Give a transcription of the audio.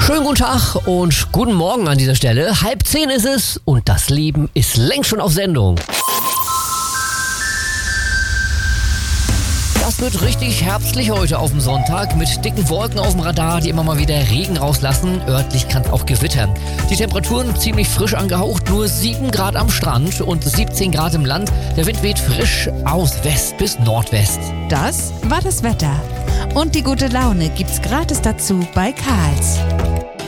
Schönen guten Tag und guten Morgen an dieser Stelle. 9:30 ist es und das Leben ist längst schon auf Sendung. Das wird richtig herbstlich heute auf dem Sonntag mit dicken Wolken auf dem Radar, die immer mal wieder Regen rauslassen. Örtlich kann es auch gewittern. Die Temperaturen ziemlich frisch angehaucht, nur 7 Grad am Strand und 17 Grad im Land. Der Wind weht frisch aus West bis Nordwest. Das war das Wetter. Und die gute Laune gibt's gratis dazu bei Karls.